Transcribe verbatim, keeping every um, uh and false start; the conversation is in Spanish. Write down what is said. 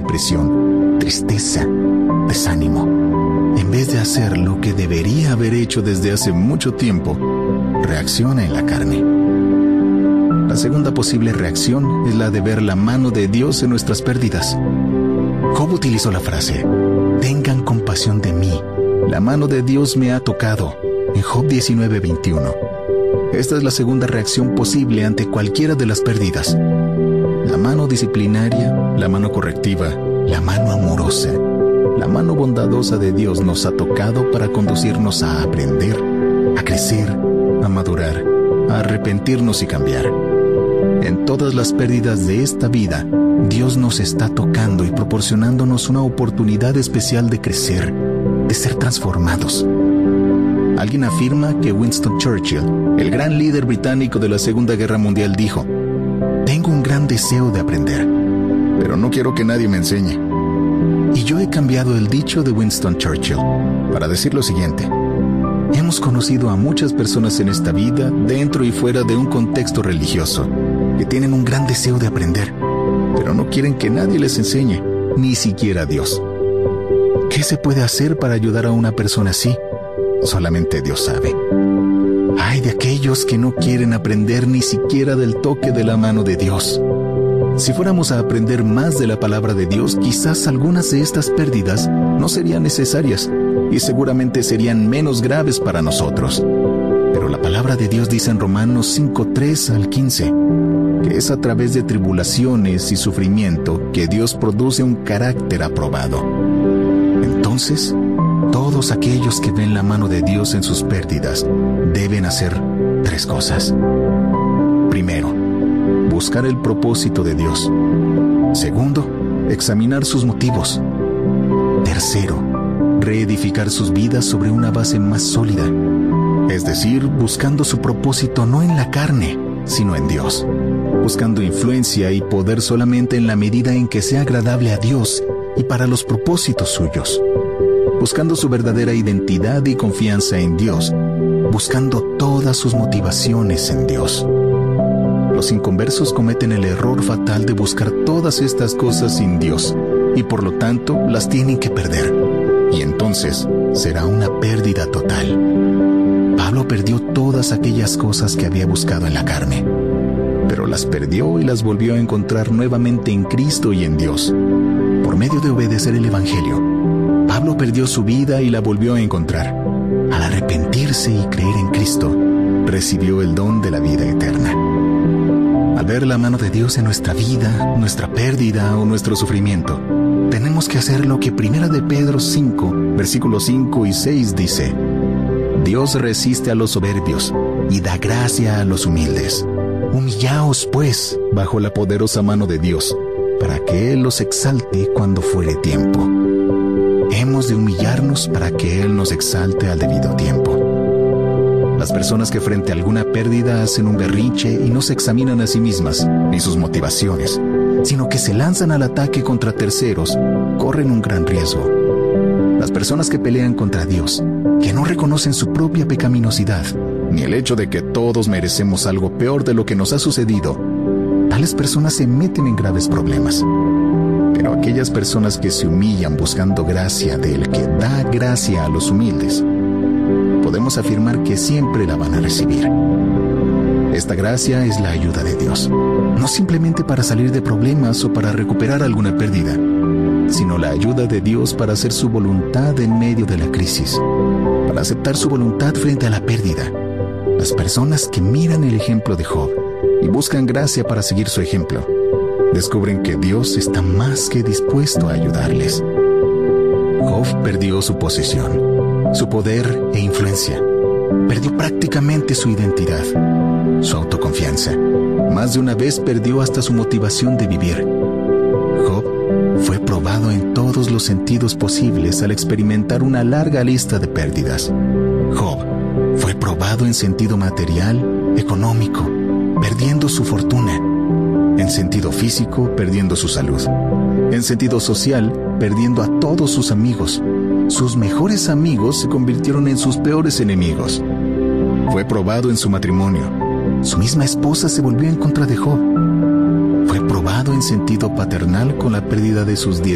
depresión, tristeza, desánimo. En vez de hacer lo que debería haber hecho desde hace mucho tiempo, reacciona en la carne. La segunda posible reacción es la de ver la mano de Dios en nuestras pérdidas. Job utilizó la frase, tengan compasión de mí, la mano de Dios me ha tocado, en Job diecinueve veintiuno. Esta es la segunda reacción posible ante cualquiera de las pérdidas. La mano disciplinaria, la mano correctiva, la mano amorosa, la mano bondadosa de Dios nos ha tocado para conducirnos a aprender, a crecer, a madurar, a arrepentirnos y cambiar. En todas las pérdidas de esta vida, Dios nos está tocando y proporcionándonos una oportunidad especial de crecer, de ser transformados. Alguien afirma que Winston Churchill, el gran líder británico de la Segunda Guerra Mundial, dijo, tengo un gran deseo de aprender, pero no quiero que nadie me enseñe. Y yo he cambiado el dicho de Winston Churchill para decir lo siguiente. Hemos conocido a muchas personas en esta vida, dentro y fuera de un contexto religioso, que tienen un gran deseo de aprender, pero no quieren que nadie les enseñe, ni siquiera Dios. ¿Qué se puede hacer para ayudar a una persona así? Solamente Dios sabe. Ay de aquellos que no quieren aprender ni siquiera del toque de la mano de Dios. Si fuéramos a aprender más de la palabra de Dios, quizás algunas de estas pérdidas no serían necesarias y seguramente serían menos graves para nosotros. Pero la palabra de Dios dice en Romanos cinco, tres al quince, que es a través de tribulaciones y sufrimiento que Dios produce un carácter aprobado. Entonces, todos aquellos que ven la mano de Dios en sus pérdidas deben hacer tres cosas. Primero, buscar el propósito de Dios. Segundo, examinar sus motivos. Tercero, reedificar sus vidas sobre una base más sólida. Es decir, buscando su propósito no en la carne, sino en Dios. Buscando influencia y poder solamente en la medida en que sea agradable a Dios y para los propósitos suyos. Buscando su verdadera identidad y confianza en Dios. Buscando todas sus motivaciones en Dios. Los inconversos cometen el error fatal de buscar todas estas cosas sin Dios y por lo tanto las tienen que perder. Y entonces será una pérdida total. Pablo perdió todas aquellas cosas que había buscado en la carne, pero las perdió y las volvió a encontrar nuevamente en Cristo y en Dios. Por medio de obedecer el Evangelio, Pablo perdió su vida y la volvió a encontrar. Al arrepentirse y creer en Cristo, recibió el don de la vida eterna. Al ver la mano de Dios en nuestra vida, nuestra pérdida o nuestro sufrimiento, tenemos que hacer lo que Primera de Pedro cinco, versículos cinco y seis dice: Dios resiste a los soberbios y da gracia a los humildes. Humillaos, pues, bajo la poderosa mano de Dios, para que Él los exalte cuando fuere tiempo. Hemos de humillarnos para que Él nos exalte al debido tiempo. Las personas que frente a alguna pérdida hacen un berrinche y no se examinan a sí mismas ni sus motivaciones, sino que se lanzan al ataque contra terceros, corren un gran riesgo. Las personas que pelean contra Dios, que no reconocen su propia pecaminosidad, ni el hecho de que todos merecemos algo peor de lo que nos ha sucedido, tales personas se meten en graves problemas. Pero aquellas personas que se humillan buscando gracia del que da gracia a los humildes, podemos afirmar que siempre la van a recibir. Esta gracia es la ayuda de Dios, no simplemente para salir de problemas o para recuperar alguna pérdida, sino la ayuda de Dios para hacer su voluntad en medio de la crisis, para aceptar su voluntad frente a la pérdida. Las personas que miran el ejemplo de Job y buscan gracia para seguir su ejemplo, descubren que Dios está más que dispuesto a ayudarles. Job perdió su posición, su poder e influencia. Perdió prácticamente su identidad, su autoconfianza. Más de una vez perdió hasta su motivación de vivir. Job fue probado en todos los sentidos posibles al experimentar una larga lista de pérdidas. Job fue probado en sentido material, económico, perdiendo su fortuna. En sentido físico, perdiendo su salud. En sentido social, perdiendo a todos sus amigos. Sus mejores amigos se convirtieron en sus peores enemigos. Fue probado en su matrimonio. Su misma esposa se volvió en contra de Job. Fue probado en sentido paternal con la pérdida de sus diez